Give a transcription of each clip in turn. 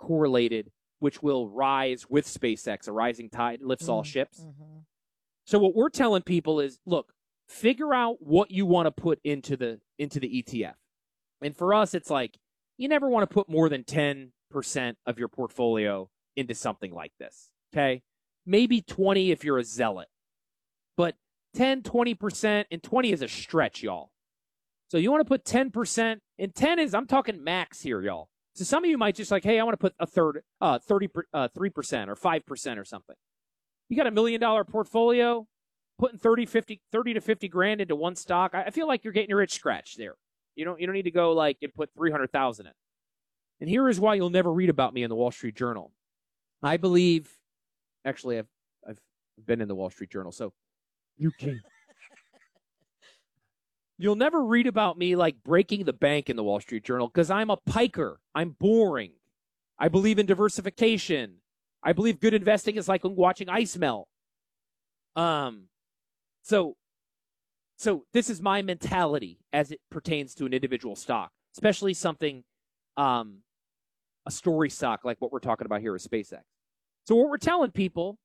correlated, which will rise with SpaceX. A rising tide lifts all ships. Mm-hmm. So what we're telling people is, look, figure out what you want to put into the ETF. And for us, it's like you never want to put more than 10% of your portfolio into something like this. Okay? Maybe 20 if you're a zealot. But 10, 20%, and 20 is a stretch, y'all. So you want to put 10%, and 10 is, I'm talking max here, y'all. So some of you might just like, hey, I want to put a third, 3% or 5% or something. You got $1 million portfolio, putting 30 to 50 grand into one stock. I feel like you're getting your itch scratched there. You don't need to go like and put 300,000 in. And here is why you'll never read about me in the Wall Street Journal. I believe, actually, I've been in the Wall Street Journal, so you can. You'll never read about me like breaking the bank in the Wall Street Journal because I'm a piker. I'm boring. I believe in diversification. I believe good investing is like watching ice melt. So this is my mentality as it pertains to an individual stock, especially something, a story stock like what we're talking about here with SpaceX. So what we're telling people,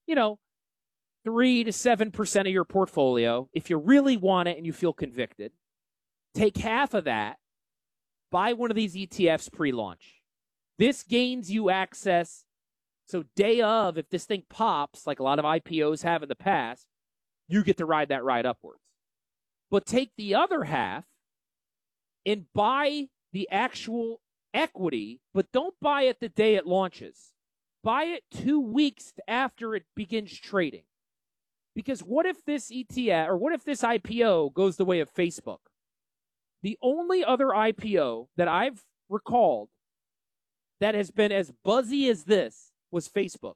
3 to 7% of your portfolio, if you really want it and you feel convicted, take half of that, buy one of these ETFs pre-launch. This gains you access. So day of, if this thing pops, like a lot of IPOs have in the past, you get to ride that ride upwards. But take the other half and buy the actual equity, but don't buy it the day it launches. Buy it 2 weeks after it begins trading. Because what if this ETF, or what if this IPO goes the way of Facebook? The only other IPO that I've recalled that has been as buzzy as this was Facebook.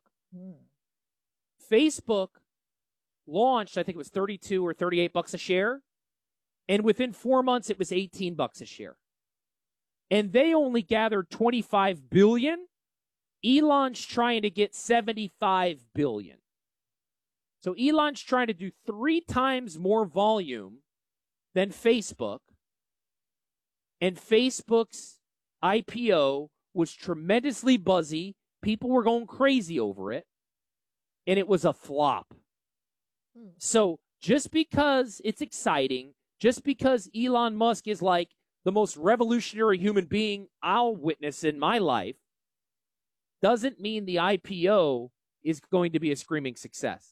Facebook launched, I think it was 32 or 38 bucks a share. And within 4 months, it was 18 bucks a share. And they only gathered 25 billion. Elon's trying to get 75 billion. So Elon's trying to do 3 times more volume than Facebook. And Facebook's IPO was tremendously buzzy. People were going crazy over it. And it was a flop. So just because it's exciting, just because Elon Musk is like the most revolutionary human being I'll witness in my life, doesn't mean the IPO is going to be a screaming success.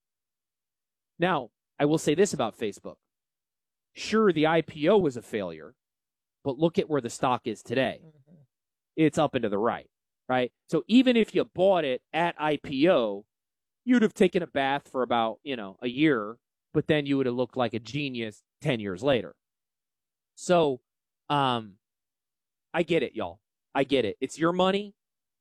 Now, I will say this about Facebook. Sure, the IPO was a failure, but look at where the stock is today. It's up and to the right? So even if you bought it at IPO, you'd have taken a bath for about, a year, but then you would have looked like a genius 10 years later. So, I get it, y'all. I get it. It's your money.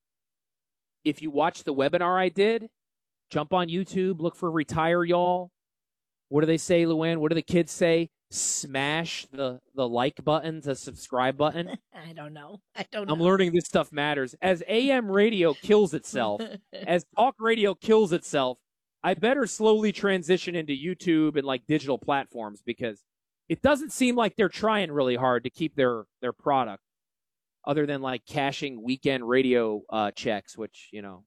If you watch the webinar I did, jump on YouTube, look for Retire Y'all. What do they say, Luann? What do the kids say? Smash the like button, the subscribe button. I don't know. I'm learning this stuff matters. As AM radio kills itself, as talk radio kills itself, I better slowly transition into YouTube and like digital platforms because it doesn't seem like they're trying really hard to keep their product other than like cashing weekend radio checks, which,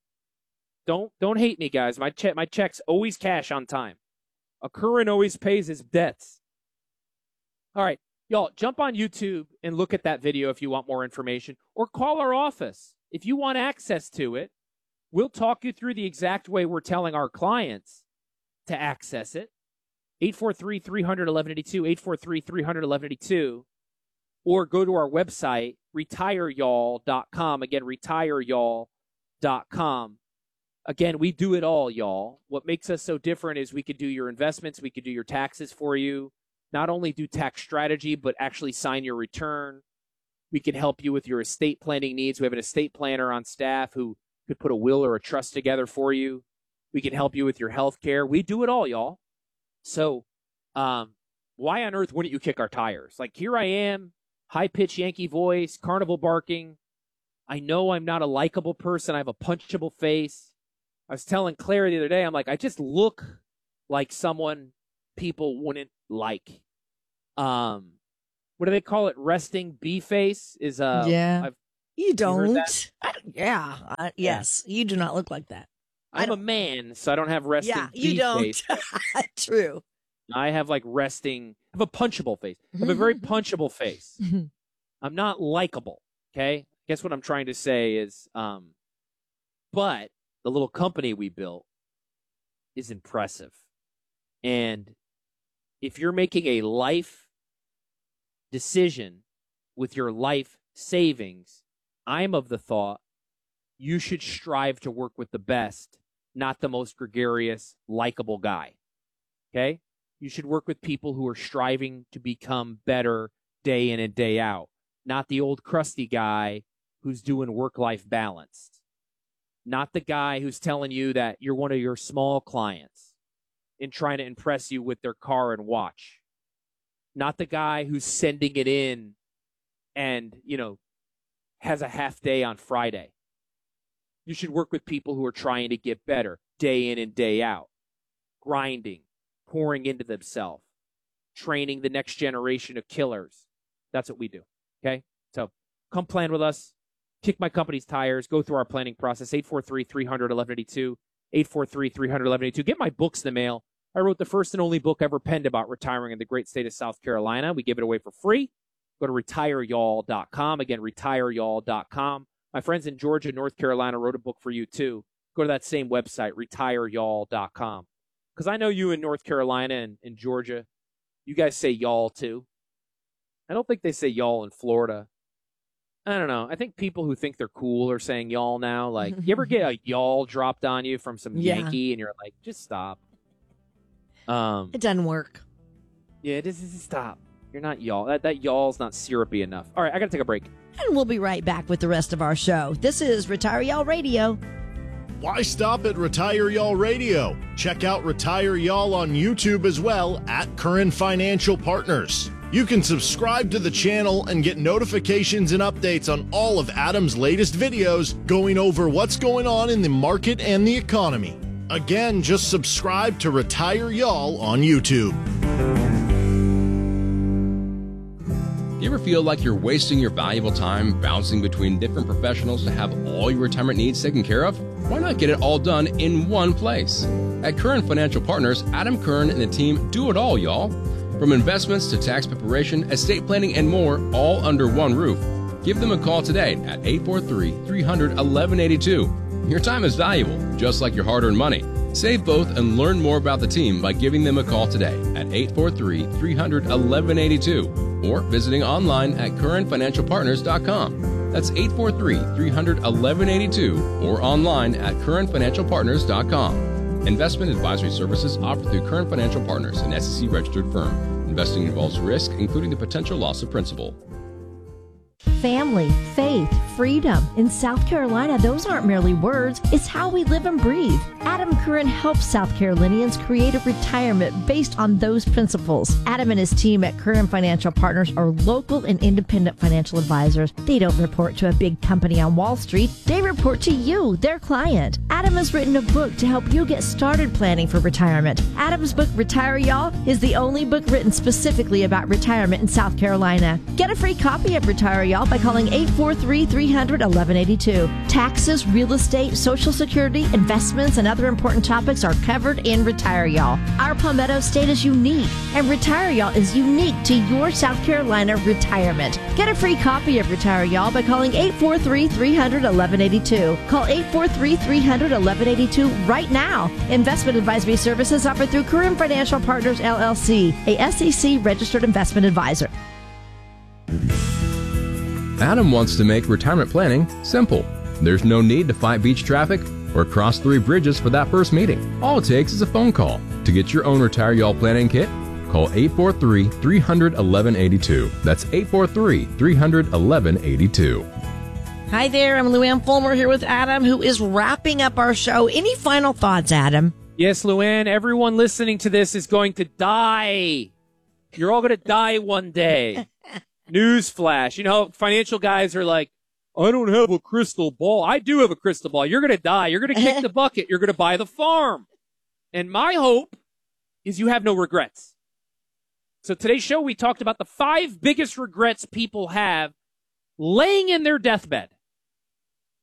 don't hate me, guys. My checks always cash on time. A current always pays his debts. All right, y'all, jump on YouTube and look at that video if you want more information, or call our office. If you want access to it, we'll talk you through the exact way we're telling our clients to access it. 843-300-1182, 843-300-1182, or go to our website, retireyall.com. Again, retireyall.com. Again, we do it all, y'all. What makes us so different is we could do your investments, we could do your taxes for you, not only do tax strategy, but actually sign your return. We can help you with your estate planning needs. We have an estate planner on staff who could put a will or a trust together for you. We can help you with your health care. We do it all, y'all. So why on earth wouldn't you kick our tires? Like, here I am, high-pitched Yankee voice, carnival barking. I know I'm not a likable person. I have a punchable face. I was telling Claire the other day, I'm like, I just look like someone people wouldn't like. What do they call it? Resting bee face is yeah. You don't. Yes. You do not look like that. I'm a man, so I don't have resting you beef don't. face. True. I have I have a punchable face. I have a very punchable face. I'm not likable, okay? I guess what I'm trying to say is, but the little company we built is impressive. And if you're making a life decision with your life savings, I'm of the thought you should strive to work with the best, not the most gregarious, likable guy. Okay? You should work with people who are striving to become better day in and day out, not the old crusty guy who's doing work-life balance, not the guy who's telling you that you're one of your small clients and trying to impress you with their car and watch, not the guy who's sending it in and, has a half day on Friday. You should work with people who are trying to get better day in and day out, grinding, pouring into themselves, training the next generation of killers. That's what we do, okay? So come plan with us. Kick my company's tires. Go through our planning process, 843-300-1182, 843-300-1182. Get my books in the mail. I wrote the first and only book ever penned about retiring in the great state of South Carolina. We give it away for free. Go to retirey'all.com. Again, retirey'all.com. My friends in Georgia, North Carolina wrote a book for you, too. Go to that same website, retirey'all.com. Because I know you in North Carolina and in Georgia, you guys say y'all, too. I don't think they say y'all in Florida. I don't know. I think people who think they're cool are saying y'all now. Like, you ever get a y'all dropped on you from some Yankee and you're like, just stop. It doesn't work. Yeah, just stop. You're not y'all. That y'all's not syrupy enough. All right, I got to take a break. And we'll be right back with the rest of our show. This is Retire Y'all Radio. Why stop at Retire Y'all Radio? Check out Retire Y'all on YouTube as well at Curran Financial Partners. You can subscribe to the channel and get notifications and updates on all of Adam's latest videos going over what's going on in the market and the economy. Again, just subscribe to Retire Y'all on YouTube. Do you ever feel like you're wasting your valuable time bouncing between different professionals to have all your retirement needs taken care of? Why not get it all done in one place? At Curran Financial Partners, Adam Curran and the team do it all, y'all. From investments to tax preparation, estate planning, and more, all under one roof. Give them a call today at 843-300-1182. Your time is valuable, just like your hard-earned money. Save both and learn more about the team by giving them a call today at 843-300-1182 or visiting online at curranfinancialpartners.com. That's 843-300-1182 or online at curranfinancialpartners.com. Investment advisory services offered through Curran Financial Partners, an SEC-registered firm. Investing involves risk, including the potential loss of principal. Family, faith, freedom. In South Carolina, those aren't merely words. It's how we live and breathe. Adam Curran helps South Carolinians create a retirement based on those principles. Adam and his team at Curran Financial Partners are local and independent financial advisors. They don't report to a big company on Wall Street. They report to you, their client. Adam has written a book to help you get started planning for retirement. Adam's book, Retire Y'all, is the only book written specifically about retirement in South Carolina. Get a free copy of Retire Y'all by calling 843-300-1182. Taxes, real estate, Social Security, investments, and other important topics are covered in Retire Y'all. Our Palmetto state is unique, and Retire Y'all is unique to your South Carolina retirement. Get a free copy of Retire Y'all by calling 843-300-1182. Call 843-300-1182 right now. Investment advisory services offered through Curran Financial Partners, LLC, a SEC-registered investment advisor. Adam wants to make retirement planning simple. There's no need to fight beach traffic or cross 3 bridges for that first meeting. All it takes is a phone call. To get your own Retire Y'all planning kit, call 843-300-1182. That's 843-300-1182. Hi there, I'm Luann Fulmer here with Adam, who is wrapping up our show. Any final thoughts, Adam? Yes, Luann, everyone listening to this is going to die. You're all going to die one day. Newsflash. You know, financial guys are like, I don't have a crystal ball. I do have a crystal ball. You're going to die. You're going to kick the bucket. You're going to buy the farm. And my hope is you have no regrets. So today's show, we talked about the 5 biggest regrets people have laying in their deathbed.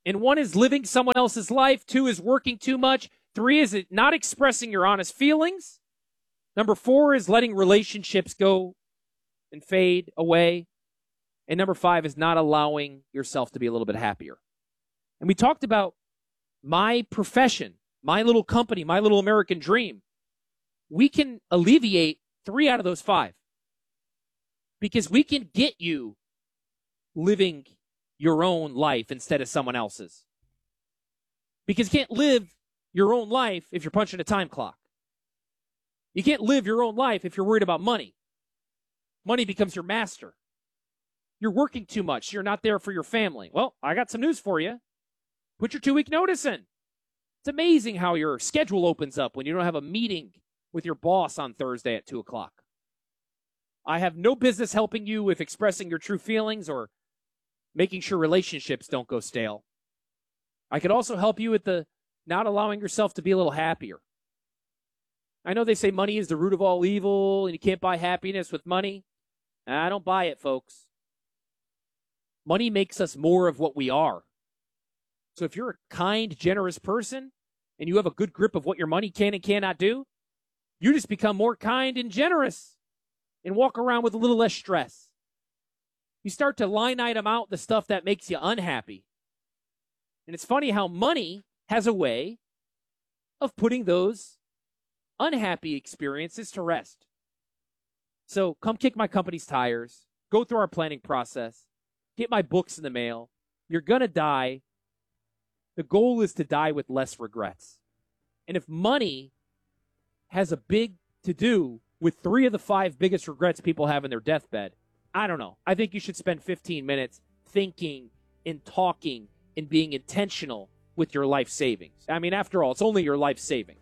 And 1 is living someone else's life. 2 is working too much. 3 is not expressing your honest feelings. Number 4 is letting relationships go and fade away. And number 5 is not allowing yourself to be a little bit happier. And we talked about my profession, my little company, my little American dream. We can alleviate 3 out of those 5. Because we can get you living your own life instead of someone else's. Because you can't live your own life if you're punching a time clock. You can't live your own life if you're worried about money. Money becomes your master. You're working too much. You're not there for your family. Well, I got some news for you. Put your 2-week notice in. It's amazing how your schedule opens up when you don't have a meeting with your boss on Thursday at 2 o'clock. I have no business helping you with expressing your true feelings or making sure relationships don't go stale. I could also help you with the not allowing yourself to be a little happier. I know they say money is the root of all evil and you can't buy happiness with money. I don't buy it, folks. Money makes us more of what we are. So if you're a kind, generous person and you have a good grip of what your money can and cannot do, you just become more kind and generous and walk around with a little less stress. You start to line item out the stuff that makes you unhappy. And it's funny how money has a way of putting those unhappy experiences to rest. So come kick my company's tires. Go through our planning process. Get my books in the mail. You're going to die. The goal is to die with less regrets. And if money has a big to do with 3 of the 5 biggest regrets people have in their deathbed, I don't know. I think you should spend 15 minutes thinking and talking and being intentional with your life savings. I mean, after all, it's only your life savings.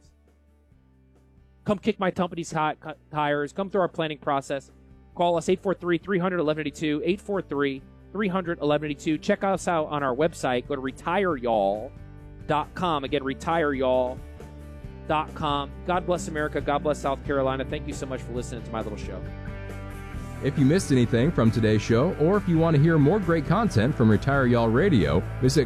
Come kick my company's tires. Come through our planning process. Call us 843-300-1182, 843-300-1182. Check us out on our website. Go to retireyall.com. Again, retireyall.com. God bless America. God bless South Carolina. Thank you so much for listening to my little show. If you missed anything from today's show, or if you want to hear more great content from Retire Y'all Radio, visit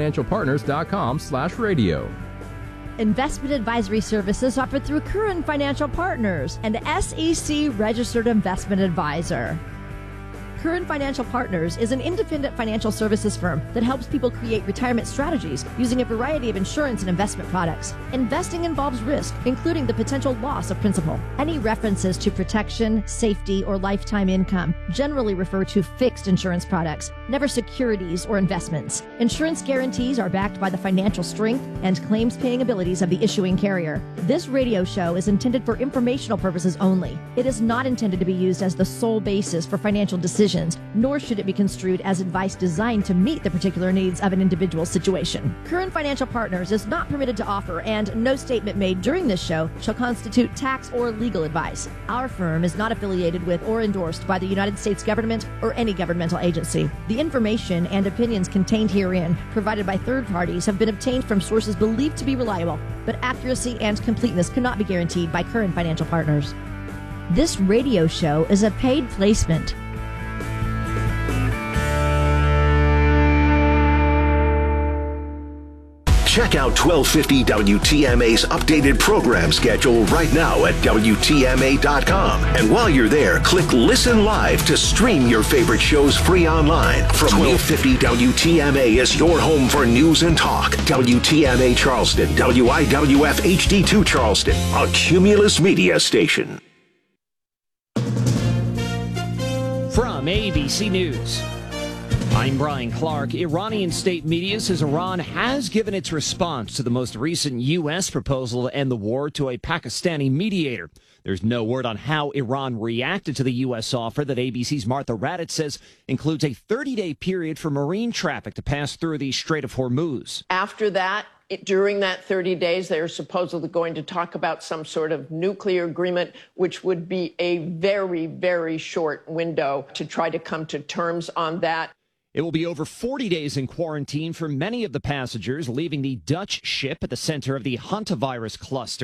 currentfinancialpartners.com/radio. Investment advisory services offered through Current Financial Partners, an SEC-registered investment advisor. Current Financial Partners is an independent financial services firm that helps people create retirement strategies using a variety of insurance and investment products. Investing involves risk, including the potential loss of principal. Any references to protection, safety, or lifetime income generally refer to fixed insurance products, never securities or investments. Insurance guarantees are backed by the financial strength and claims-paying abilities of the issuing carrier. This radio show is intended for informational purposes only. It is not intended to be used as the sole basis for financial decisions, nor should it be construed as advice designed to meet the particular needs of an individual situation. Current Financial Partners is not permitted to offer, and no statement made during this show shall constitute tax or legal advice. Our firm is not affiliated with or endorsed by the United States government or any governmental agency. The information and opinions contained herein, provided by third parties, have been obtained from sources believed to be reliable, but accuracy and completeness cannot be guaranteed by Current Financial Partners. This radio show is a paid placement. Check out 1250 WTMA's updated program schedule right now at WTMA.com. And while you're there, click Listen Live to stream your favorite shows free online. From 1250 WTMA is your home for news and talk. WTMA Charleston, WIWF HD2 Charleston, a Cumulus Media station. From ABC News, I'm Brian Clark. Iranian state media says Iran has given its response to the most recent U.S. proposal to end the war to a Pakistani mediator. There's no word on how Iran reacted to the U.S. offer that ABC's Martha Raddatz says includes a 30-day period for marine traffic to pass through the Strait of Hormuz. After that, during that 30 days, they're supposedly going to talk about some sort of nuclear agreement, which would be a very, very short window to try to come to terms on that. It will be over 40 days in quarantine for many of the passengers leaving the Dutch ship at the center of the hantavirus cluster.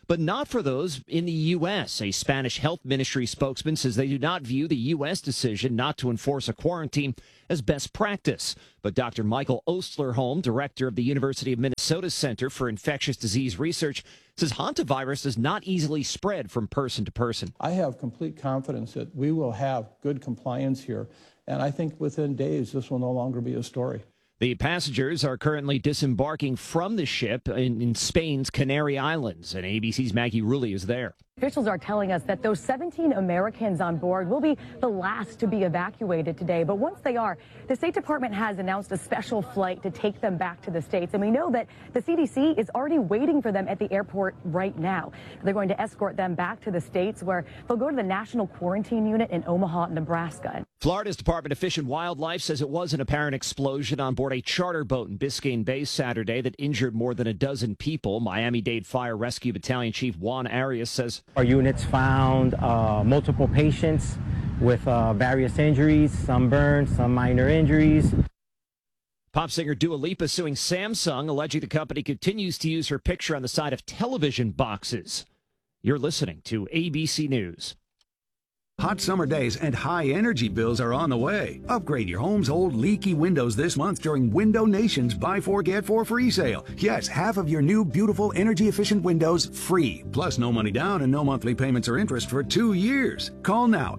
but not for those in the U.S. A Spanish health ministry spokesman says they do not view the U.S. decision not to enforce a quarantine as best practice. But Dr. Michael Ostlerholm, director of the University of Minnesota Center for Infectious Disease Research, says hantavirus does not easily spread from person to person. I have complete confidence that we will have good compliance here, and I think within days this will no longer be a story. The passengers are currently disembarking from the ship in Spain's Canary Islands, and ABC's Maggie Rulli is there. Officials are telling us that those 17 Americans on board will be the last to be evacuated today. But once they are, the State Department has announced a special flight to take them back to the States. And we know that the CDC is already waiting for them at the airport right now. They're going to escort them back to the States, where they'll go to the National Quarantine Unit in Omaha, Nebraska. Florida's Department of Fish and Wildlife says it was an apparent explosion on board a charter boat in Biscayne Bay Saturday that injured more than a dozen people. Miami-Dade Fire Rescue Battalion Chief Juan Arias says our units found multiple patients with various injuries, some burns, some minor injuries. Pop singer Dua Lipa suing Samsung, alleging the company continues to use her picture on the side of television boxes. You're listening to ABC News. Hot summer days and high energy bills are on the way. Upgrade your home's old leaky windows this month during Window Nation's Buy 4 Get 4 free sale. Yes, half of your new beautiful energy efficient windows free. Plus no money down and no monthly payments or interest for 2 years. Call now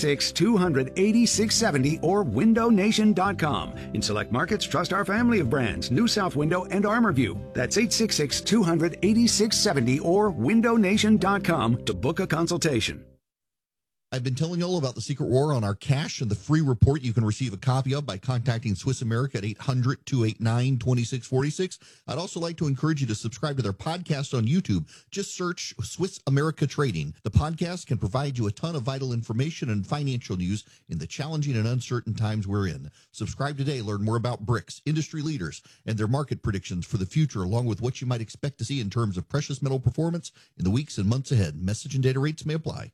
866-200-8670 or windownation.com. In select markets, trust our family of brands, New South Window and ArmorView. That's 866-200-8670 or windownation.com to book a consultation. I've been telling you all about the Secret War on our cash and the free report you can receive a copy of by contacting Swiss America at 800-289-2646. I'd also like to encourage you to subscribe to their podcast on YouTube. Just search Swiss America Trading. The podcast can provide you a ton of vital information and financial news in the challenging and uncertain times we're in. Subscribe today. Learn more about BRICS, industry leaders, and their market predictions for the future, along with what you might expect to see in terms of precious metal performance in the weeks and months ahead. Message and data rates may apply.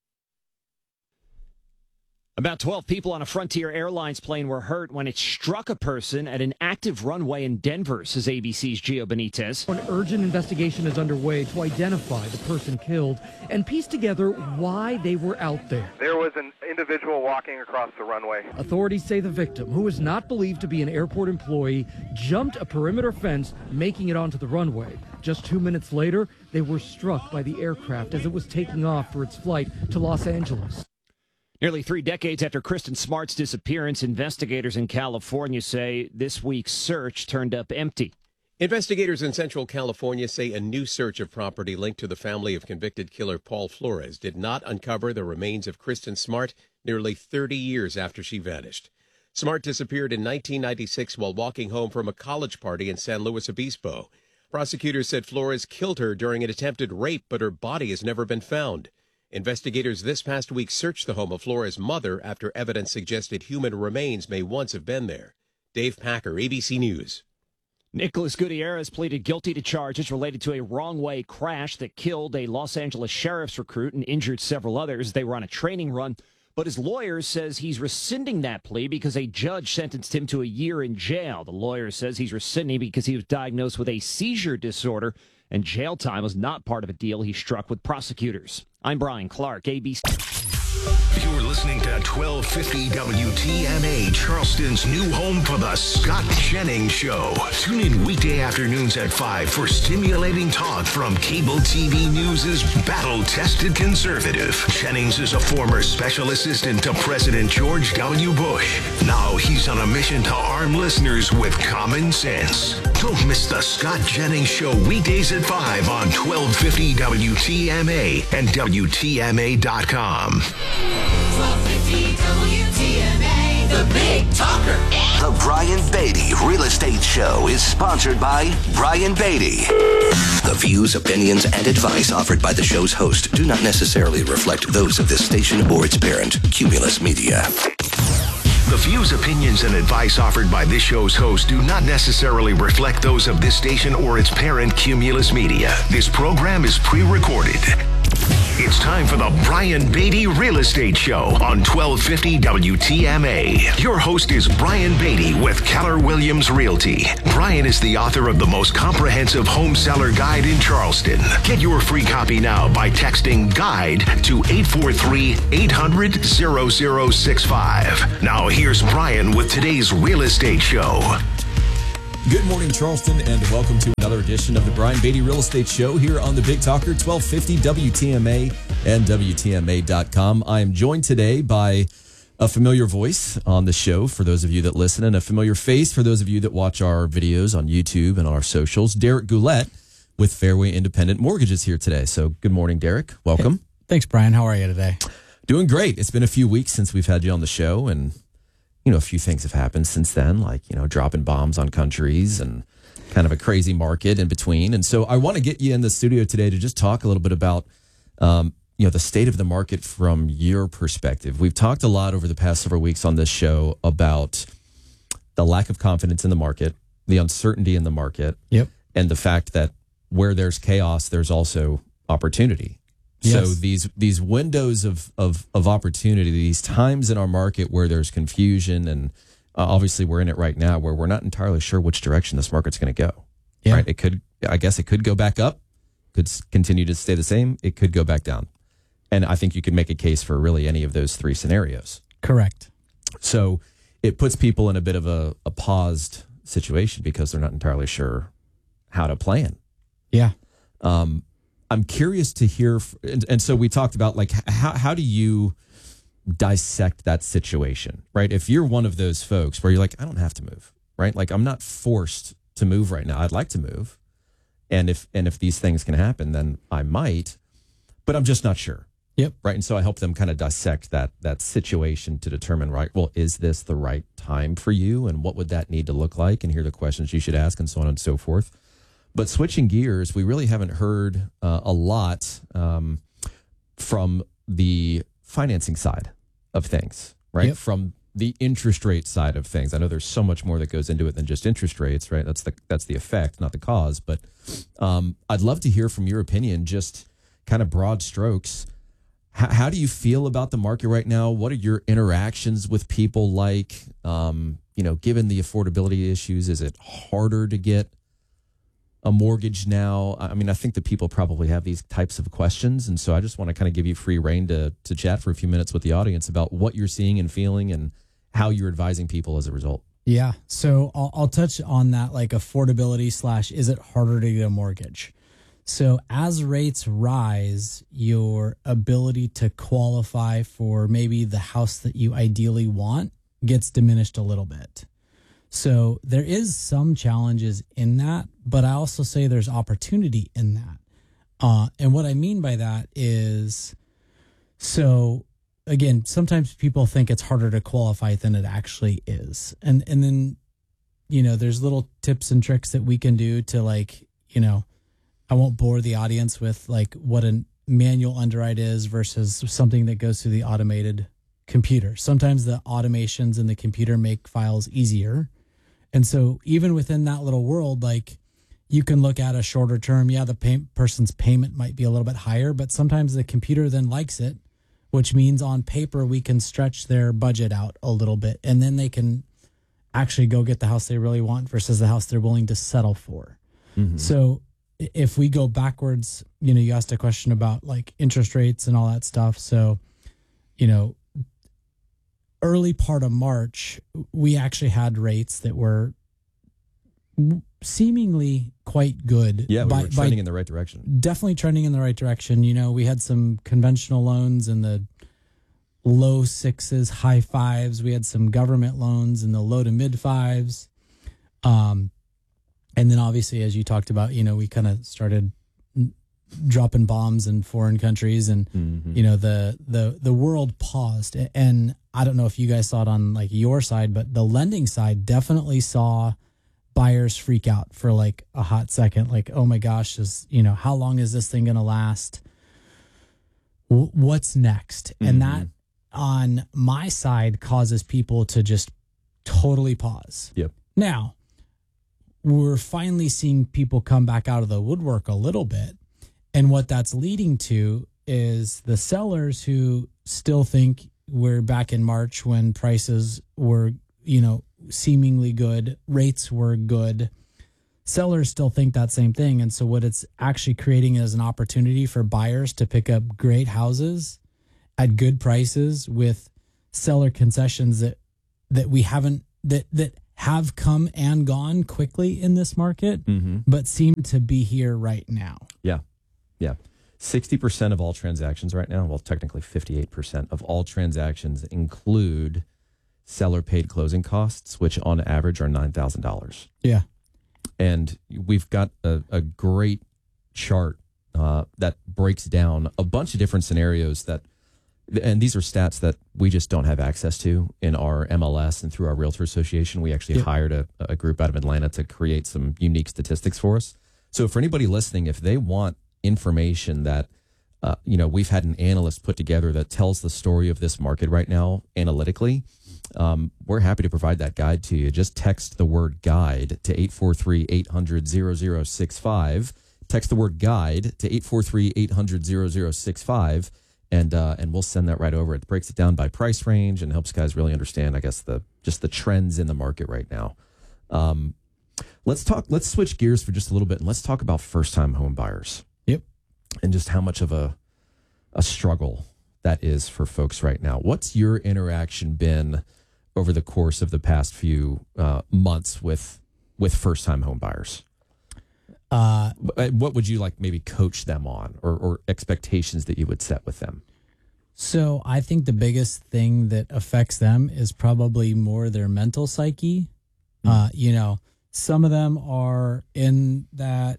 About 12 people on a Frontier Airlines plane were hurt when it struck a person at an active runway in Denver, says ABC's Gio Benitez. An urgent investigation is underway to identify the person killed and piece together why they were out there. There was an individual walking across the runway. Authorities say the victim, who is not believed to be an airport employee, jumped a perimeter fence, making it onto the runway. Just 2 minutes later, they were struck by the aircraft as it was taking off for its flight to Los Angeles. Nearly 3 decades after Kristen Smart's disappearance, investigators in California say this week's search turned up empty. Investigators in Central California say a new search of property linked to the family of convicted killer Paul Flores did not uncover the remains of Kristen Smart nearly 30 years after she vanished. Smart disappeared in 1996 while walking home from a college party in San Luis Obispo. Prosecutors said Flores killed her during an attempted rape, but her body has never been found. Investigators this past week searched the home of Flores' mother after evidence suggested human remains may once have been there. Dave Packer, ABC News. Nicholas Gutierrez pleaded guilty to charges related to a wrong-way crash that killed a Los Angeles sheriff's recruit and injured several others. They were on a training run, but his lawyer says he's rescinding that plea because a judge sentenced him to a year in jail. The lawyer says he's rescinding because he was diagnosed with a seizure disorder, and jail time was not part of a deal he struck with prosecutors. I'm Brian Clark, ABC. You're listening to 1250 WTMA, Charleston's new home for the Scott Jennings Show. Tune in weekday afternoons at 5 for stimulating talk from cable TV News' battle-tested conservative. Jennings is a former special assistant to President George W. Bush. Now he's on a mission to arm listeners with common sense. Don't miss the Scott Jennings Show weekdays at 5 on 1250 WTMA and WTMA.com. 1250 WTMA, the big talker. The Brian Beatty Real Estate Show is sponsored by Brian Beatty. The views, opinions, and advice offered by the show's host do not necessarily reflect those of this station or its parent, Cumulus Media. The views, opinions, and advice offered by this show's host do not necessarily reflect those of this station or its parent, Cumulus Media. This program is pre-recorded. It's time for the Brian Beatty Real Estate Show on 1250 WTMA. Your host is Brian Beatty with Keller Williams Realty. Brian is the author of the most comprehensive home seller guide in Charleston. Get your free copy now by texting GUIDE to 843-800-0065. Now here's Brian with today's Real Estate Show. Good morning, Charleston, and welcome to another edition of the Brian Beatty Real Estate Show here on the Big Talker, 1250 WTMA and WTMA.com. I am joined today by a familiar voice on the show for those of you that listen, and a familiar face for those of you that watch our videos on YouTube and on our socials. Derek Goulet with Fairway Independent Mortgages here today. So good morning, Derek. Welcome. Hey, thanks, Brian. How are you today? Doing great. It's been a few weeks since we've had you on the show, and a few things have happened since then, like, dropping bombs on countries and kind of a crazy market in between. And so I want to get you in the studio today to just talk a little bit about, the state of the market from your perspective. We've talked a lot over the past several weeks on this show about the lack of confidence in the market, the uncertainty in the market, and the fact that where there's chaos, there's also opportunity. So these windows of opportunity, these times in our market where there's confusion, and obviously we're in it right now where we're not entirely sure which direction this market's going to go. Yeah. Right? It could go back up, could continue to stay the same. It could go back down. And I think you could make a case for really any of those three scenarios. Correct. So it puts people in a bit of a paused situation because they're not entirely sure how to plan. Yeah. I'm curious to hear, and so we talked about, like, how do you dissect that situation, right? If you're one of those folks where you're like, I don't have to move, right? Like, I'm not forced to move right now. I'd like to move. And if these things can happen, then I might, but I'm just not sure. Yep. Right. And so I help them kind of dissect that situation to determine, right, well, is this the right time for you? And what would that need to look like? And here are the questions you should ask, and so on and so forth. But switching gears, we really haven't heard a lot from the financing side of things, right? Yep. From the interest rate side of things. I know there's so much more that goes into it than just interest rates, right? That's the effect, not the cause. But I'd love to hear from your opinion, just kind of broad strokes. How do you feel about the market right now? What are your interactions with people like? Given the affordability issues, is it harder to get a mortgage now? I mean, I think that people probably have these types of questions. And so I just want to kind of give you free rein to chat for a few minutes with the audience about what you're seeing and feeling and how you're advising people as a result. Yeah. So I'll touch on that, like affordability / is it harder to get a mortgage? So as rates rise, your ability to qualify for maybe the house that you ideally want gets diminished a little bit. So there is some challenges in that, but I also say there's opportunity in that. And what I mean by that is, so again, sometimes people think it's harder to qualify than it actually is. And then, there's little tips and tricks that we can do to, like, I won't bore the audience with like what a manual underwrite is versus something that goes through the automated computer. Sometimes the automations in the computer make files easier. And so even within that little world, like, you can look at a shorter term. Yeah, the person's payment might be a little bit higher, but sometimes the computer then likes it, which means on paper we can stretch their budget out a little bit, and then they can actually go get the house they really want versus the house they're willing to settle for. Mm-hmm. So if we go backwards, you asked a question about like interest rates and all that stuff. So, early part of March, we actually had rates that were seemingly quite good. Yeah, we were trending in the right direction. Definitely trending in the right direction. We had some conventional loans in the low 6s, high 5s. We had some government loans in the low to mid 5s. And then obviously, as you talked about, we kind of started dropping bombs in foreign countries, and the world paused. And I don't know if you guys saw it on like your side, but the lending side definitely saw buyers freak out for like a hot second, like, oh my gosh, how long is this thing going to last? What's next? Mm-hmm. And that on my side causes people to just totally pause. Yep. Now, we're finally seeing people come back out of the woodwork a little bit. And what that's leading to is the sellers who still think we're back in March when prices were, seemingly good, rates were good. Sellers still think that same thing. And so what it's actually creating is an opportunity for buyers to pick up great houses at good prices with seller concessions that we haven't, that have come and gone quickly in this market, but seem to be here right now. Yeah. 60% of all transactions right now, well, technically 58% of all transactions include seller paid closing costs, which on average are $9,000. Yeah. And we've got a great chart that breaks down a bunch of different scenarios and these are stats that we just don't have access to in our MLS and through our Realtor Association. We actually hired a group out of Atlanta to create some unique statistics for us. So for anybody listening, if they want information that, we've had an analyst put together that tells the story of this market right now analytically, we're happy to provide that guide to you. Just text the word guide to 843-800-0065. Text the word guide to 843-800-0065. And we'll send that right over. It breaks it down by price range and helps guys really understand, I guess, the trends in the market right now. Let's switch gears for just a little bit and let's talk about first-time home buyers. Yep. And just how much of a struggle that is for folks right now. What's your interaction been over the course of the past few months with first-time home buyers? What would you like maybe coach them on or expectations that you would set with them? So I think the biggest thing that affects them is probably more their mental psyche. Some of them are in that,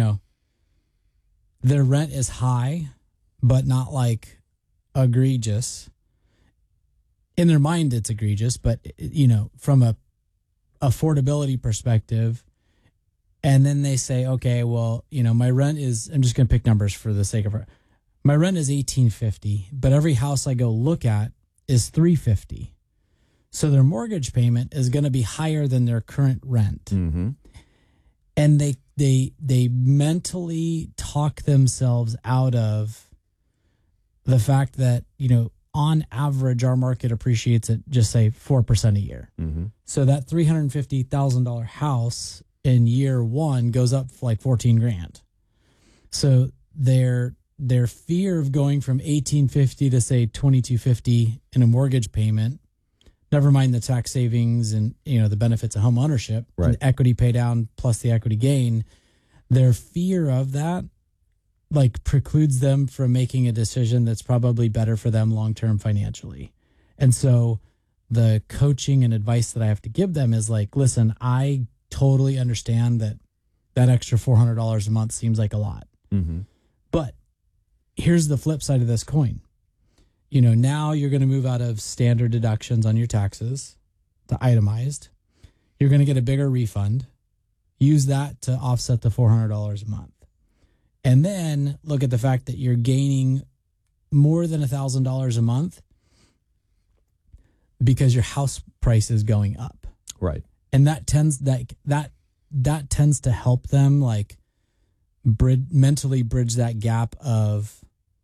their rent is high, but not like egregious. In their mind, it's egregious, but, from a affordability perspective. And then they say, okay, well, my rent is, I'm just going to pick numbers for the sake of it. My rent is $1,850, but every house I go look at is $350. So their mortgage payment is going to be higher than their current rent. Mm-hmm. And they mentally talk themselves out of the fact that, on average, our market appreciates at just say 4% a year. Mm-hmm. So that $350,000 house in year one goes up for like $14,000. So their fear of going from $1,850 to say $2,250 in a mortgage payment, never mind the tax savings and the benefits of home ownership, right, and equity pay down plus the equity gain, their fear of that precludes them from making a decision that's probably better for them long term financially. And so the coaching and advice that I have to give them is listen, I totally understand that extra $400 a month seems like a lot. Mm-hmm. But here's the flip side of this coin. Now you're going to move out of standard deductions on your taxes to itemized. You're going to get a bigger refund. Use that to offset the $400 a month. And then look at the fact that you're gaining more than $1,000 a month because your house price is going up. Right. And that tends to help them mentally bridge that gap of,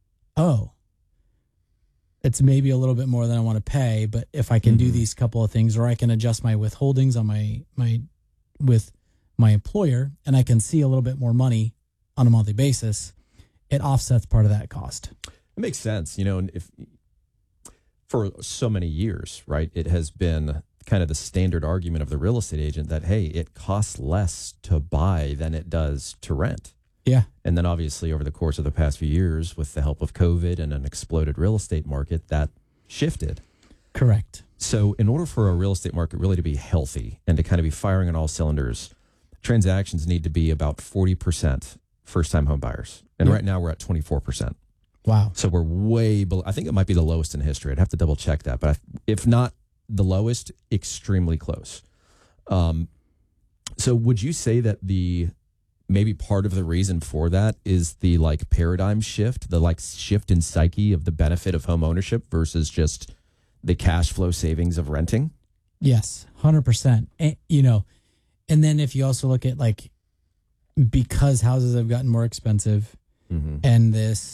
it's maybe a little bit more than I want to pay, but if I can do these couple of things, or I can adjust my withholdings on with my employer, and I can see a little bit more money on a monthly basis, it offsets part of that cost. It makes sense. If for so many years, right, it has been kind of the standard argument of the real estate agent that, hey, it costs less to buy than it does to rent. Yeah. And then obviously over the course of the past few years, with the help of COVID and an exploded real estate market, that shifted. Correct. So in order for a real estate market really to be healthy and to kind of be firing on all cylinders, transactions need to be about 40% first-time home buyers. And right now we're at 24%. Wow. So we're way below. I think it might be the lowest in history. I'd have to double check that. But if not the lowest, extremely close. So would you say that maybe part of the reason for that is the paradigm shift, the shift in psyche of the benefit of home ownership versus just the cash flow savings of renting? Yes, 100%. And, and then if you also look at because houses have gotten more expensive, and this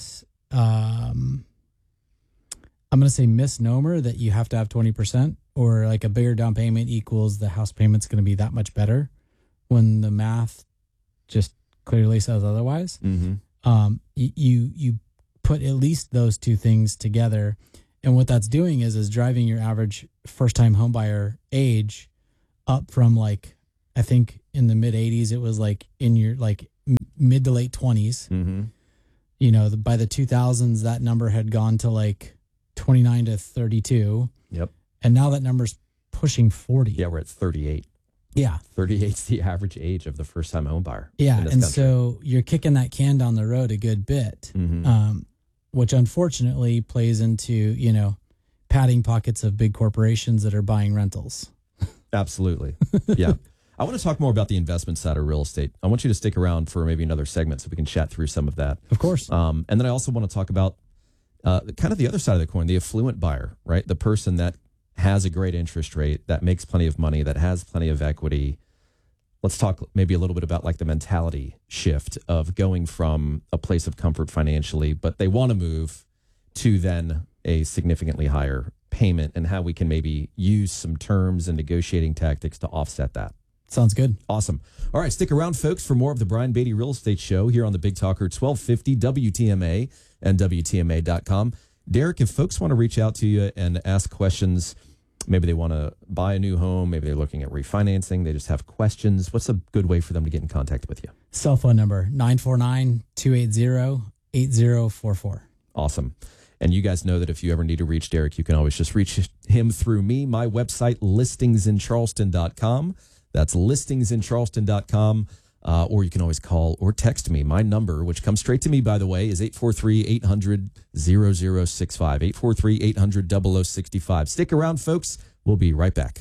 I'm going to say misnomer that you have to have 20% or like a bigger down payment equals the house payment's going to be that much better when the math just clearly says otherwise. Mm-hmm. You put at least those two things together. And what that's doing is driving your average first-time homebuyer age up from like, I think in the mid 80s, it was like in your like mid to late 20s. Mm-hmm. You know, by the 2000s, that number had gone to like 29 to 32. Yep. And now that number's pushing 40. Yeah, we're at 38. Yeah. 38's the average age of the first-time home buyer. Yeah, in this and country. so you're kicking that can down the road a good bit, which unfortunately plays into, you know, padding pockets of big corporations that are buying rentals. Absolutely. Yeah. I want to talk more about the investment side of real estate. I want you to stick around for maybe another segment so we can chat through some of that. Of course. And then I also want to talk about kind of the other side of the coin, the affluent buyer, right? The person that has a great interest rate, that makes plenty of money, that has plenty of equity. Let's talk maybe a little bit about like the mentality shift of going from a place of comfort financially, but they want to move to then a significantly higher payment and how we can maybe use some terms and negotiating tactics to offset that. Sounds good. Awesome. All right, stick around, folks, for more of the Brian Beatty Real Estate Show here on the Big Talker 1250 WTMA and WTMA.com. Derek, if folks want to reach out to you and ask questions, maybe they want to buy a new home, maybe they're looking at refinancing, they just have questions, what's a good way for them to get in contact with you? Cell phone number, 949-280-8044. Awesome. And you guys know that if you ever need to reach Derek, you can always just reach him through me. My website, listingsincharleston.com. That's listingsincharleston.com. Or you can always call or text me. My number, which comes straight to me, by the way, is 843-800-0065. 843-800-0065. Stick around, folks. We'll be right back.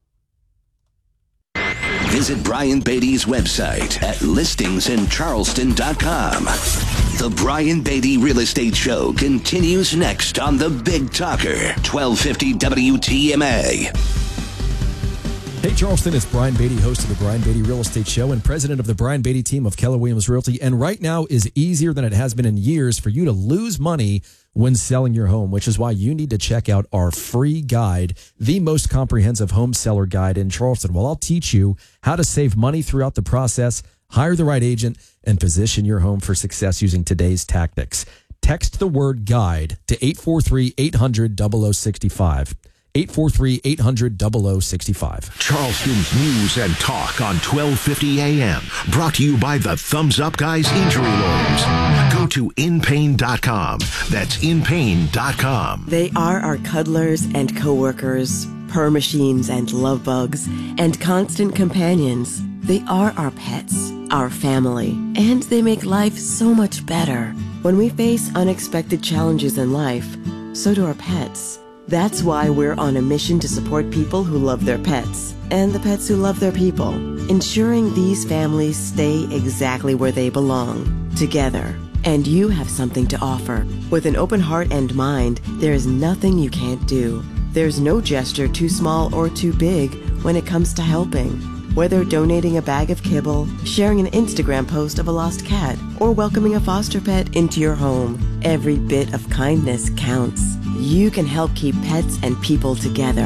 Visit Brian Beatty's website at listingsincharleston.com. The Brian Beatty Real Estate Show continues next on the Big Talker, 1250 WTMA. Hey, Charleston, it's Brian Beatty, host of the Brian Beatty Real Estate Show and president of the Brian Beatty team of Keller Williams Realty. And right now is easier than it has been in years for you to lose money when selling your home, which is why you need to check out our free guide, the most comprehensive home seller guide in Charleston. Well, I'll teach you how to save money throughout the process, hire the right agent, and position your home for success using today's tactics. Text the word guide to 843-800-0065. 843-800-0065. Charleston's news and talk on 1250 AM. Brought to you by the Thumbs Up Guys Injury Loans. Go to inpain.com. That's inpain.com. They are our cuddlers and coworkers, purr machines and love bugs, and constant companions. They are our pets, our family, and they make life so much better. When we face unexpected challenges in life, so do our pets. That's why we're on a mission to support people who love their pets and the pets who love their people, ensuring these families stay exactly where they belong, together. And you have something to offer. With an open heart and mind, there is nothing you can't do. There's no gesture too small or too big when it comes to helping. Whether donating a bag of kibble, sharing an Instagram post of a lost cat, or welcoming a foster pet into your home, every bit of kindness counts. You can help keep pets and people together.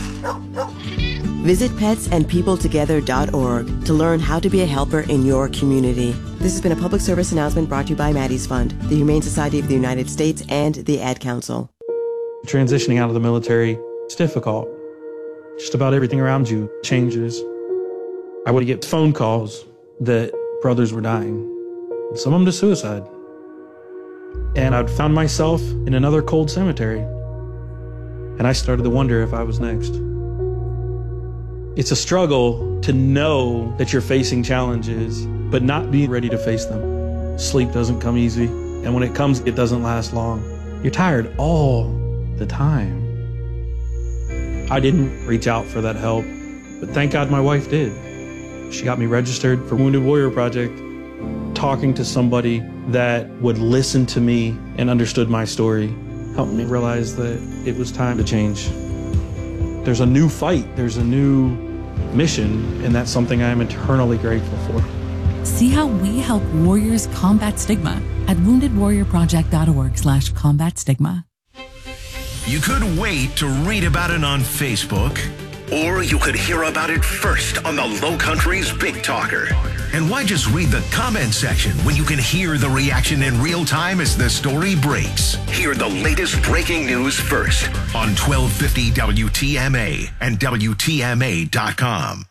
Visit petsandpeopletogether.org to learn how to be a helper in your community. This has been a public service announcement brought to you by Maddie's Fund, the Humane Society of the United States, and the Ad Council. Transitioning out of the military, it's difficult. Just about everything around you changes. I would get phone calls that brothers were dying, some of them to suicide. And I'd found myself in another cold cemetery. And I started to wonder if I was next. It's a struggle to know that you're facing challenges, but not be ready to face them. Sleep doesn't come easy. And when it comes, it doesn't last long. You're tired all the time. I didn't reach out for that help, but thank God my wife did. She got me registered for Wounded Warrior Project. Talking to somebody that would listen to me and understood my story helped me realize that it was time to change. There's a new fight, there's a new mission, and that's something I'm eternally grateful for. See how we help warriors combat stigma at woundedwarriorproject.org/combat stigma. You could wait to read about it on Facebook, or you could hear about it first on the Low Country's Big Talker. And why just read the comment section when you can hear the reaction in real time as the story breaks? Hear the latest breaking news first on 1250 WTMA and WTMA.com.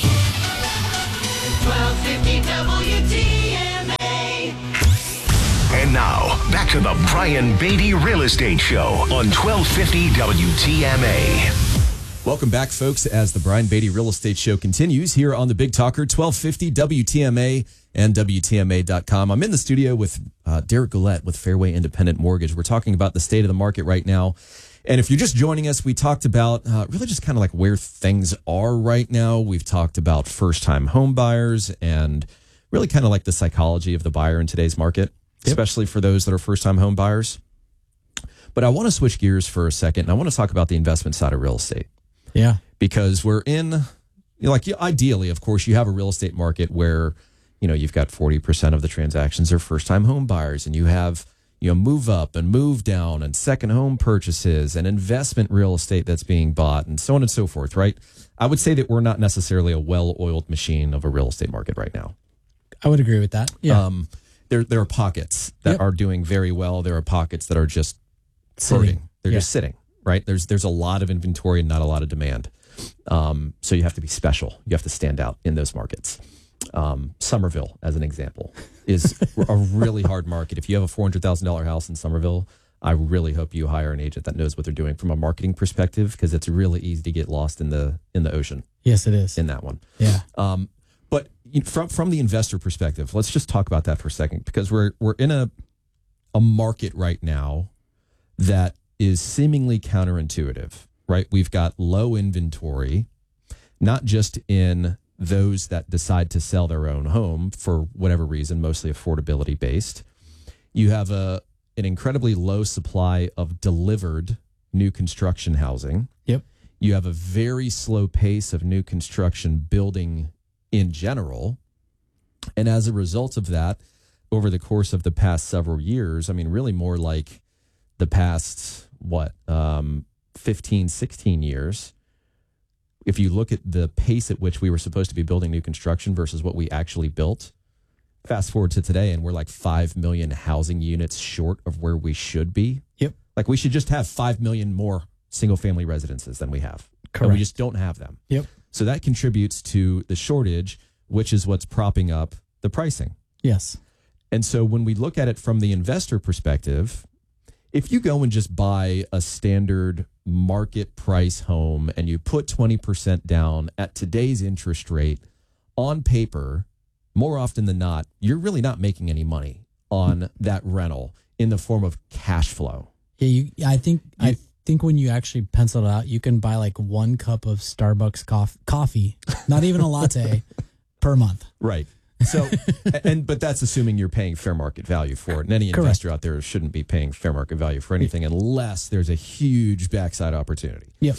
1250 WTMA. And now, back to the Brian Beatty Real Estate Show on 1250 WTMA. Welcome back, folks, as the Brian Beatty Real Estate Show continues here on the Big Talker, 1250 WTMA and WTMA.com. I'm in the studio with Derek Goulet with Fairway Independent Mortgage. We're talking about the state of the market right now. And if you're just joining us, we talked about really just kind of like where things are right now. We've talked about first-time home buyers and really kind of like the psychology of the buyer in today's market, especially for those that are first-time home buyers. But I want to switch gears for a second, and I want to talk about the investment side of real estate. Yeah. Because we're in, ideally, of course, you have a real estate market where, you've got 40% of the transactions are first-time home buyers, and you have, move up and move down and second home purchases and investment real estate that's being bought and so on and so forth, right? I would say that we're not necessarily a well-oiled machine of a real estate market right now. I would agree with that. Yeah. There are pockets that are doing very well. There are pockets that are just sitting. They're just sitting. Right? There's a lot of inventory and not a lot of demand. So you have to be special. You have to stand out in those markets. Somerville, as an example, is a really hard market. If you have a $400,000 house in Somerville, I really hope you hire an agent that knows what they're doing from a marketing perspective, because it's really easy to get lost in the ocean. Yes, it is. In that one. Yeah. But from the investor perspective, let's just talk about that for a second, because we're in a market right now that is seemingly counterintuitive, right? We've got low inventory, not just in those that decide to sell their own home for whatever reason, mostly affordability based. You have an incredibly low supply of delivered new construction housing. Yep. You have a very slow pace of new construction building in general. And as a result of that, over the course of the past several years, really more like the past 15, 16 years, if you look at the pace at which we were supposed to be building new construction versus what we actually built, fast forward to today, and we're like 5 million housing units short of where we should be. Yep. Like we should just have 5 million more single family residences than we have. Correct. And we just don't have them. Yep. So that contributes to the shortage, which is what's propping up the pricing. Yes. And so when we look at it from the investor perspective, if you go and just buy a standard market price home and you put 20% down at today's interest rate on paper, more often than not, you're really not making any money on that rental in the form of cash flow. Yeah, I think when you actually pencil it out, you can buy like 1 cup of Starbucks coffee, not even a latte, per month. Right. So, but that's assuming you're paying fair market value for it. And any investor out there shouldn't be paying fair market value for anything unless there's a huge backside opportunity. Yep.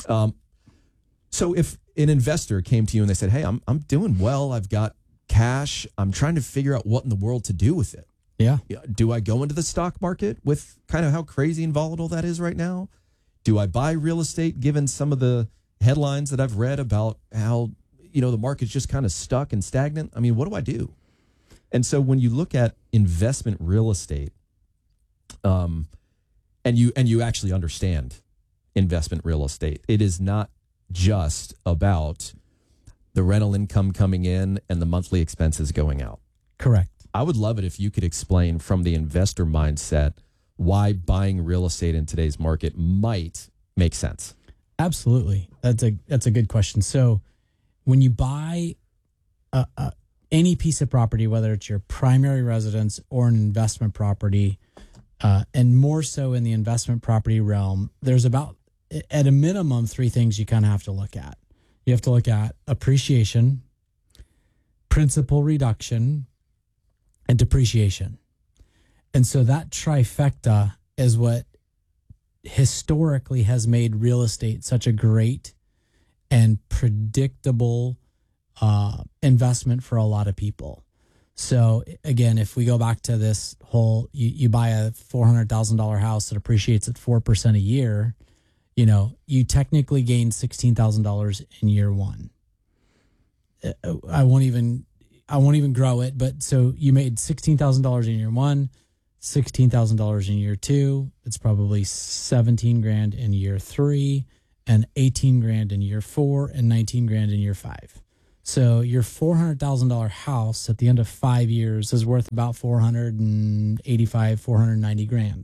So if an investor came to you and they said, "Hey, I'm doing well. I've got cash. I'm trying to figure out what in the world to do with it. Yeah. Do I go into the stock market with kind of how crazy and volatile that is right now? Do I buy real estate given some of the headlines that I've read about how the market's just kind of stuck and stagnant? What do I do?" And so when you look at investment real estate, and you actually understand investment real estate, it is not just about the rental income coming in and the monthly expenses going out. Correct. I would love it if you could explain from the investor mindset why buying real estate in today's market might make sense. Absolutely. That's a good question. So when you buy any piece of property, whether it's your primary residence or an investment property, and more so in the investment property realm, there's about, at a minimum, 3 things you kind of have to look at. You have to look at appreciation, principal reduction, and depreciation. And so that trifecta is what historically has made real estate such a great and predictable investment for a lot of people. So again, if we go back to this whole, you buy a $400,000 house that appreciates at 4% a year, you technically gain $16,000 in year one. I won't even grow it, but so you made $16,000 in year one, $16,000 in year two. It's probably $17,000 in year three, and $18,000 in year four, and $19,000 in year five. So your $400,000 house at the end of 5 years is worth about $490,000.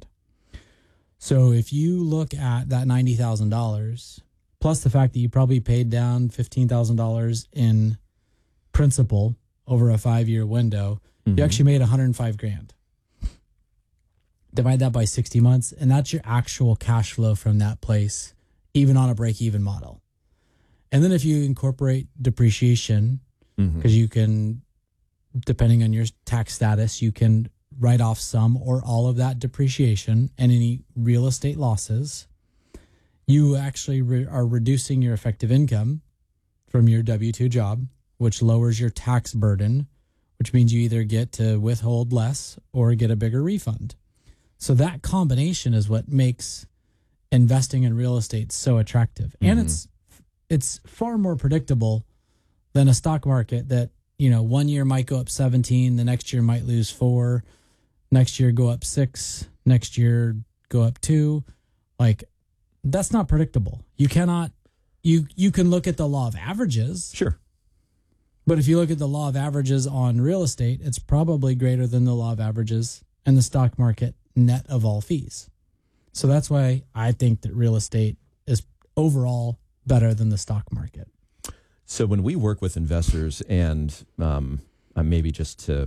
So if you look at that $90,000 plus the fact that you probably paid down $15,000 in principal over a 5-year window, you actually made $105,000. Divide that by 60 months, and that's your actual cash flow from that place, even on a break-even model. And then if you incorporate depreciation, because you can, depending on your tax status, you can write off some or all of that depreciation and any real estate losses, you actually are reducing your effective income from your W-2 job, which lowers your tax burden, which means you either get to withhold less or get a bigger refund. So that combination is what makes investing in real estate so attractive. And it's far more predictable than a stock market that, 1 year might go up 17, the next year might lose 4, next year go up 6, next year go up 2. Like, that's not predictable. You cannot, you can look at the law of averages. Sure. But if you look at the law of averages on real estate, it's probably greater than the law of averages in the stock market net of all fees. So that's why I think that real estate is overall better than the stock market. So when we work with investors, and maybe just to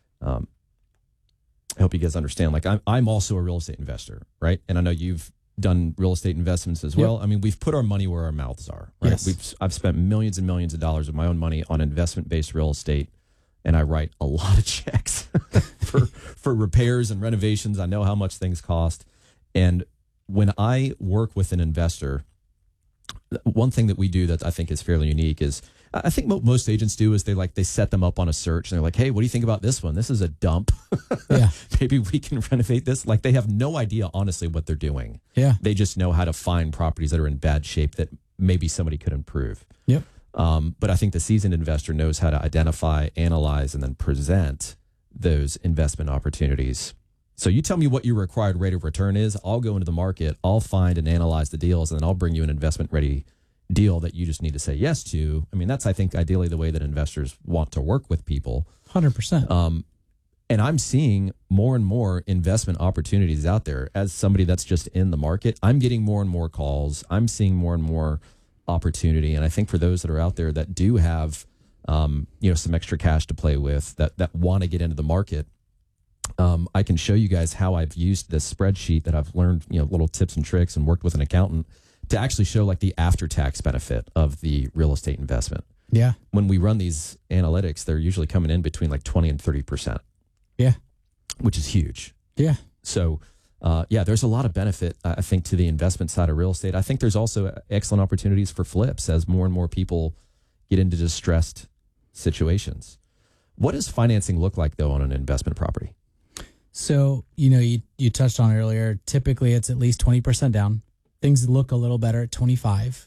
help you guys understand, like I'm also a real estate investor, right? And I know you've done real estate investments as well. Yep. I mean, we've put our money where our mouths are, right? Yes. I've spent millions and millions of dollars of my own money on investment-based real estate, and I write a lot of checks for repairs and renovations. I know how much things cost. And when I work with an investor, one thing that we do that I think is fairly unique is, I think most agents do, is they set them up on a search, and they're like, hey, what do you think about this one? This is a dump. Yeah. Maybe we can renovate this. Like, they have no idea, honestly, what they're doing. Yeah. They just know how to find properties that are in bad shape that maybe somebody could improve. Yep. But I think the seasoned investor knows how to identify, analyze, and then present those investment opportunities. So you tell me what your required rate of return is. I'll go into the market, I'll find and analyze the deals, and then I'll bring you an investment-ready deal that you just need to say yes to. I mean, that's, I think, ideally the way that investors want to work with people. 100%. And I'm seeing more and more investment opportunities out there. As somebody that's just in the market, I'm getting more and more calls. I'm seeing more and more opportunity. And I think for those that are out there that do have, some extra cash to play with, that want to get into the market, I can show you guys how I've used this spreadsheet that I've learned, little tips and tricks, and worked with an accountant to actually show like the after-tax benefit of the real estate investment. Yeah. When we run these analytics, they're usually coming in between like 20 and 30%. Yeah. Which is huge. Yeah. So, there's a lot of benefit, I think, to the investment side of real estate. I think there's also excellent opportunities for flips as more and more people get into distressed situations. What does financing look like, though, on an investment property? So, you touched on earlier, typically it's at least 20% down. Things look a little better at 25.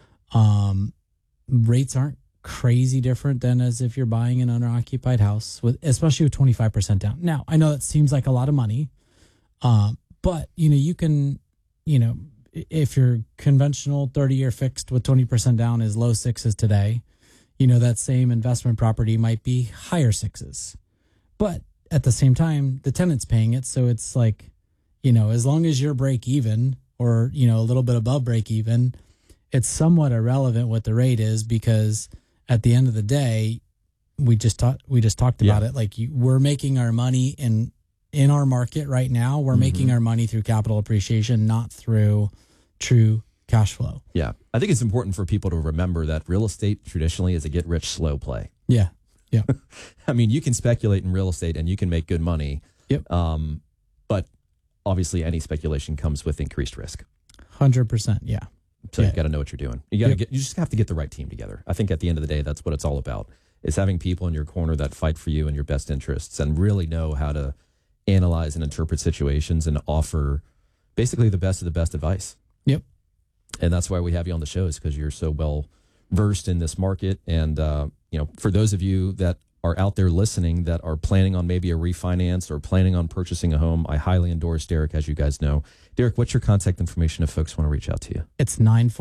Rates aren't crazy different than as if you're buying an owner-occupied house, especially with 25% down. Now, I know that seems like a lot of money, but, you can, if your conventional 30-year fixed with 20% down is low sixes today, that same investment property might be higher sixes. But at the same time, the tenant's paying it. So it's like, as long as you're break even or, a little bit above break even, it's somewhat irrelevant what the rate is, because at the end of the day, we just talked about it. Like, we're making our money in our market right now. We're making our money through capital appreciation, not through true cash flow. Yeah. I think it's important for people to remember that real estate traditionally is a get rich slow play. Yeah. Yeah. I mean, you can speculate in real estate and you can make good money. Yep. But obviously any speculation comes with increased risk. 100%. Yeah. So you got to know what you're doing. You just have to get the right team together. I think at the end of the day, that's what it's all about. is having people in your corner that fight for you and your best interests and really know how to analyze and interpret situations and offer basically the best of the best advice. Yep. And that's why we have you on the show, is because you're so well versed in this market. And, for those of you that are out there listening that are planning on maybe a refinance or planning on purchasing a home, I highly endorse Derek, as you guys know. Derek, what's your contact information if folks want to reach out to you? It's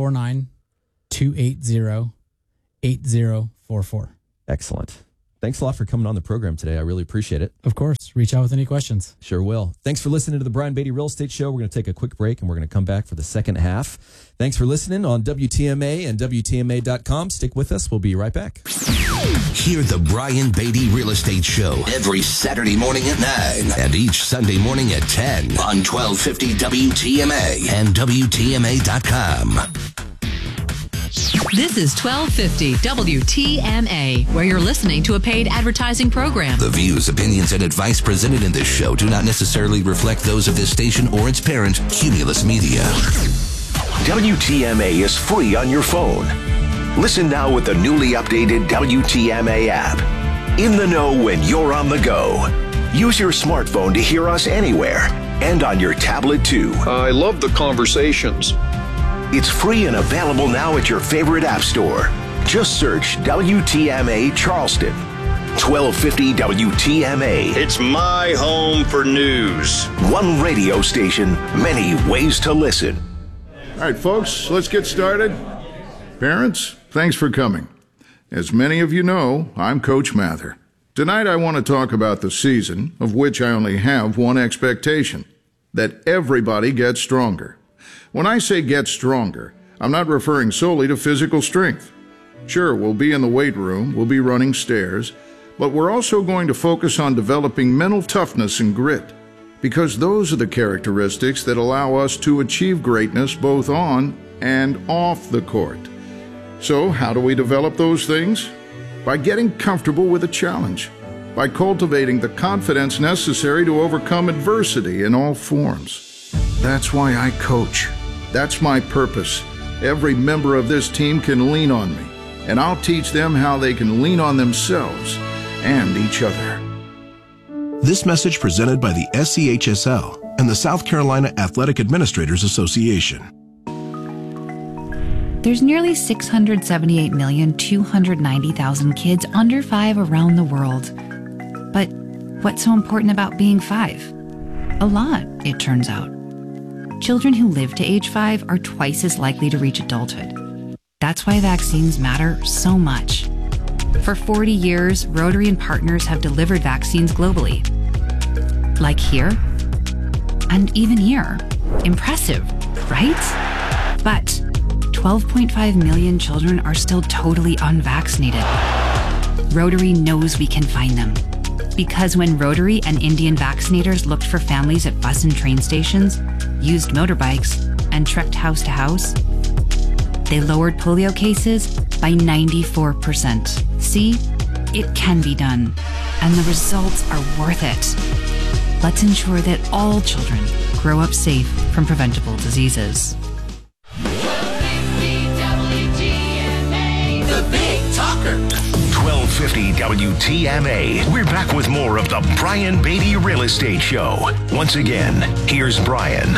949-280-8044. Excellent. Thanks a lot for coming on the program today. I really appreciate it. Of course. Reach out with any questions. Sure will. Thanks for listening to the Brian Beatty Real Estate Show. We're going to take a quick break and we're going to come back for the second half. Thanks for listening on WTMA and WTMA.com. Stick with us. We'll be right back. Hear the Brian Beatty Real Estate Show every Saturday morning at 9 and each Sunday morning at 10 on 1250 WTMA and WTMA.com. This is 1250 WTMA, where you're listening to a paid advertising program. The views, opinions, and advice presented in this show do not necessarily reflect those of this station or its parent, Cumulus Media. WTMA is free on your phone. Listen now with the newly updated WTMA app. In the know when you're on the go. Use your smartphone to hear us anywhere and on your tablet too. I love the conversations. It's free and available now at your favorite app store. Just search WTMA Charleston. 1250 WTMA. It's my home for news. One radio station, many ways to listen. All right, folks, let's get started. Parents, thanks for coming. As many of you know, I'm Coach Mather. Tonight I want to talk about the season, of which I only have one expectation: that everybody gets stronger. When I say get stronger, I'm not referring solely to physical strength. Sure, we'll be in the weight room, we'll be running stairs, but we're also going to focus on developing mental toughness and grit, because those are the characteristics that allow us to achieve greatness both on and off the court. So, how do we develop those things? By getting comfortable with a challenge, by cultivating the confidence necessary to overcome adversity in all forms. That's why I coach. That's my purpose. Every member of this team can lean on me, and I'll teach them how they can lean on themselves and each other. This message presented by the SCHSL and the South Carolina Athletic Administrators Association. There's nearly 678,290,000 kids under 5 around the world. But what's so important about being 5? A lot, it turns out. Children who live to age 5 are twice as likely to reach adulthood. That's why vaccines matter so much. For 40 years, Rotary and partners have delivered vaccines globally. Like here, and even here. Impressive, right? But 12.5 million children are still totally unvaccinated. Rotary knows we can find them. Because when Rotary and Indian vaccinators looked for families at bus and train stations, used motorbikes, and trekked house to house, they lowered polio cases by 94%. See, it can be done, and the results are worth it. Let's ensure that all children grow up safe from preventable diseases. The Big Talker. 1250 WTMA. We're back with more of the Brian Beatty Real Estate Show. Once again, here's Brian.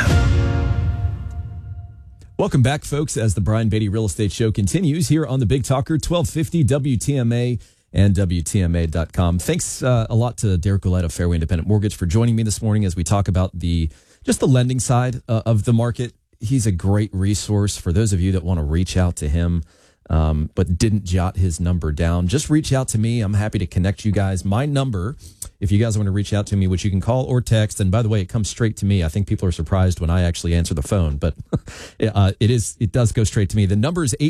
Welcome back, folks, as the Brian Beatty Real Estate Show continues here on the Big Talker, 1250 WTMA and WTMA.com. Thanks a lot to Derek Ouellette of Fairway Independent Mortgage for joining me this morning as we talk about the lending side of the market. He's a great resource for those of you that want to reach out to him, but didn't jot his number down. Just reach out to me. I'm happy to connect you guys. My number, if you guys want to reach out to me, which you can call or text, and by the way, it comes straight to me. I think people are surprised when I actually answer the phone, but it does go straight to me. The number is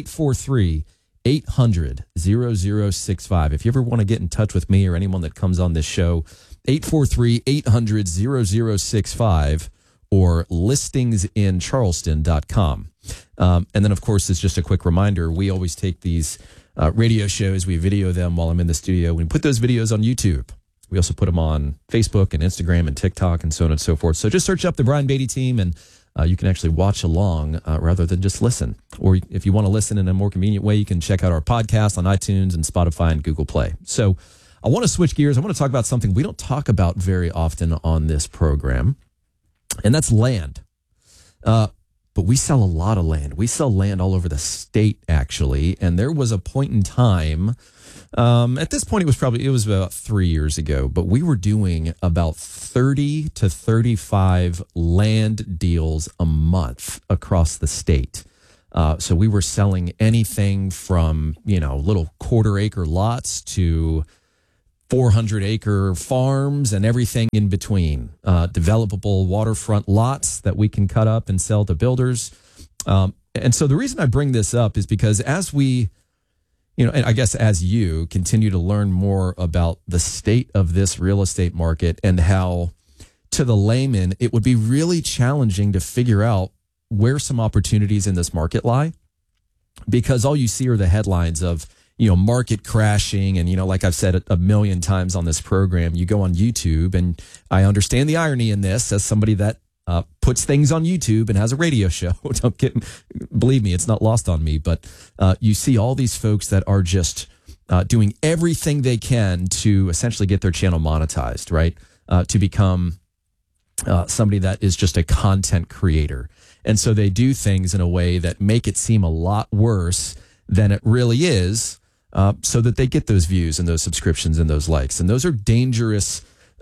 843-800-0065. If you ever want to get in touch with me or anyone that comes on this show, 843-800-0065 or listingsincharleston.com. And then, of course, it's just a quick reminder. We always take these radio shows, we video them while I'm in the studio. We put those videos on YouTube. We also put them on Facebook and Instagram and TikTok and so on and so forth. So just search up the Brian Beatty Team, and you can actually watch along rather than just listen. Or if you want to listen in a more convenient way, you can check out our podcast on iTunes and Spotify and Google Play. So I want to switch gears. I want to talk about something we don't talk about very often on this program, and that's land. But we sell a lot of land. We sell land all over the state, actually. And there was a point in time, at this point, it was about 3 years ago, but we were doing about 30 to 35 land deals a month across the state. So we were selling anything from, little quarter-acre lots to 400-acre farms and everything in between, developable waterfront lots that we can cut up and sell to builders. And so the reason I bring this up is because as we, and I guess as you continue to learn more about the state of this real estate market and how, to the layman, it would be really challenging to figure out where some opportunities in this market lie, because all you see are the headlines of, market crashing. And, like I've said a million times on this program, you go on YouTube, and I understand the irony in this as somebody that puts things on YouTube and has a radio show. Believe me, it's not lost on me. But you see all these folks that are just doing everything they can to essentially get their channel monetized, right? To become somebody that is just a content creator. And so they do things in a way that make it seem a lot worse than it really is, so that they get those views and those subscriptions and those likes. And those are dangerous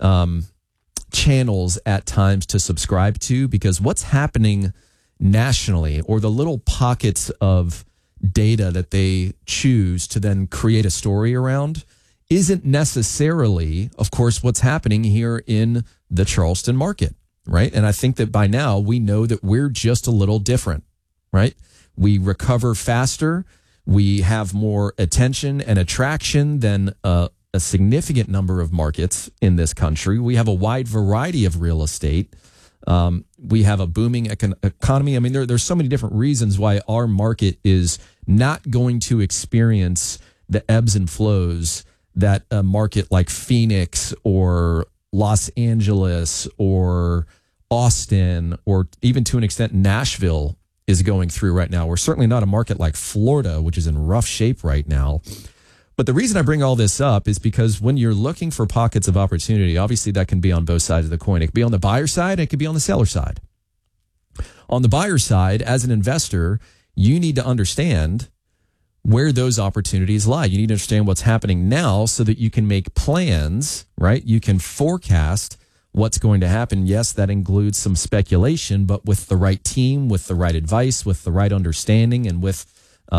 channels at times to subscribe to, because what's happening nationally, or the little pockets of data that they choose to then create a story around, isn't necessarily, of course, what's happening here in the Charleston market, right? And I think that by now we know that we're just a little different, right? We recover faster. We have more attention and attraction than a significant number of markets in this country. We have a wide variety of real estate. We have a booming economy. I mean, there's so many different reasons why our market is not going to experience the ebbs and flows that a market like Phoenix or Los Angeles or Austin, or even to an extent Nashville, is going through right now. We're certainly not a market like Florida, which is in rough shape right now. But the reason I bring all this up is because when you're looking for pockets of opportunity, obviously that can be on both sides of the coin. It could be on the buyer side, and it could be on the seller side. On the buyer side, as an investor, you need to understand where those opportunities lie. You need to understand what's happening now so that you can make plans, right? You can forecast what's going to happen. Yes, that includes some speculation, but with the right team, with the right advice, with the right understanding, and with,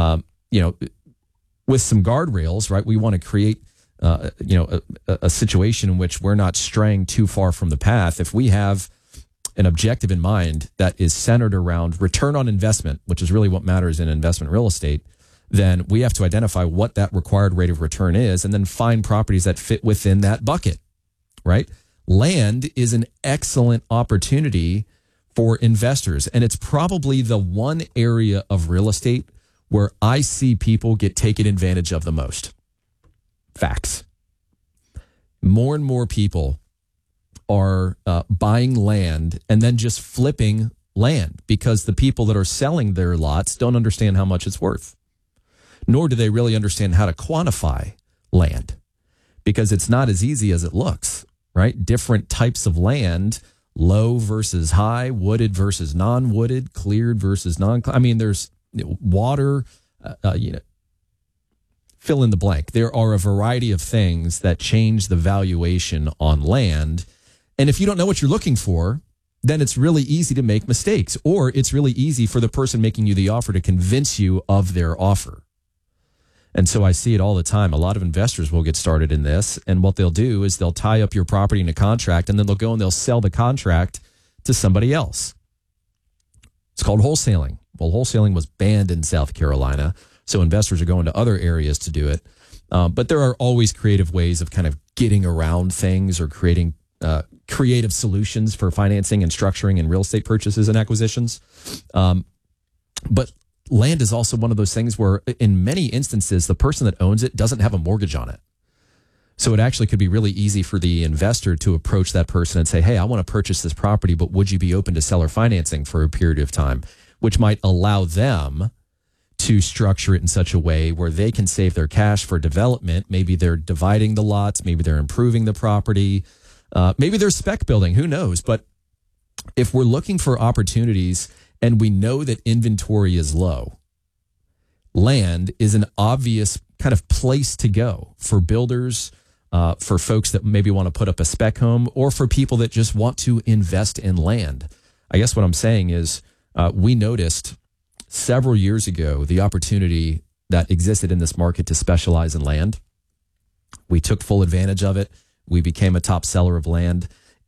with some guardrails, right? We want to create, a situation in which we're not straying too far from the path. If we have an objective in mind that is centered around return on investment, which is really what matters in investment real estate, then we have to identify what that required rate of return is, and then find properties that fit within that bucket, right? Land is an excellent opportunity for investors, and it's probably the one area of real estate where I see people get taken advantage of the most. Facts. More and more people are buying land and then just flipping land because the people that are selling their lots don't understand how much it's worth, nor do they really understand how to quantify land, because it's not as easy as it looks. Right? Different types of land, low versus high, wooded versus non-wooded, cleared versus I mean, there's water, fill in the blank. There are a variety of things that change the valuation on land. And if you don't know what you're looking for, then it's really easy to make mistakes, or it's really easy for the person making you the offer to convince you of their offer. And so I see it all the time. A lot of investors will get started in this, and what they'll do is they'll tie up your property in a contract, and then they'll go and they'll sell the contract to somebody else. It's called wholesaling. Well, wholesaling was banned in South Carolina, so investors are going to other areas to do it. But there are always creative ways of kind of getting around things, or creating creative solutions for financing and structuring and real estate purchases and acquisitions. But land is also one of those things where in many instances, the person that owns it doesn't have a mortgage on it. So it actually could be really easy for the investor to approach that person and say, hey, I want to purchase this property, but would you be open to seller financing for a period of time, which might allow them to structure it in such a way where they can save their cash for development. Maybe they're dividing the lots, maybe they're improving the property, maybe they're spec building, who knows? But if we're looking for opportunities and we know that inventory is low, land is an obvious kind of place to go for builders, for folks that maybe want to put up a spec home, or for people that just want to invest in land. I guess what I'm saying is we noticed several years ago the opportunity that existed in this market to specialize in land. We took full advantage of it. We became a top seller of land.